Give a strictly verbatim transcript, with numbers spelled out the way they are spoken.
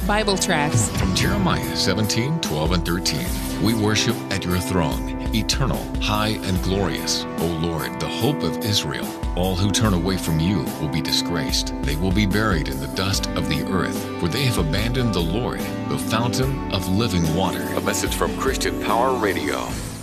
Bible tracts. From Jeremiah seventeen, twelve, and thirteen. We worship at your throne, eternal, high, and glorious, O Lord, the hope of Israel. All who turn away from you will be disgraced. They will be buried in the dust of the earth, for they have abandoned the Lord, the fountain of living water. A message from Christian Power Radio.